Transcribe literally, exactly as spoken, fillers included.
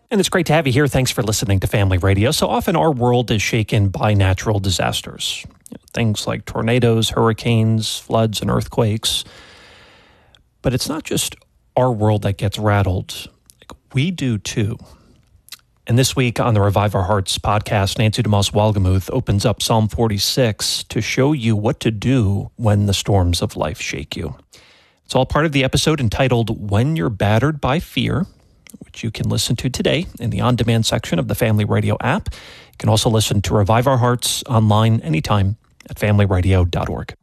And it's great to have you here. Thanks for listening to Family Radio. So often our world is shaken by natural disasters. You know, things like tornadoes, hurricanes, floods, and earthquakes. But it's not just our world that gets rattled. Like, we do too. And this week on the Revive Our Hearts podcast, Nancy DeMoss Wolgemuth opens up Psalm forty-six to show you what to do when the storms of life shake you. It's all part of the episode entitled When You're Battered by Fear, which you can listen to today in the on-demand section of the Family Radio app. You can also listen to Revive Our Hearts online anytime at family radio dot org.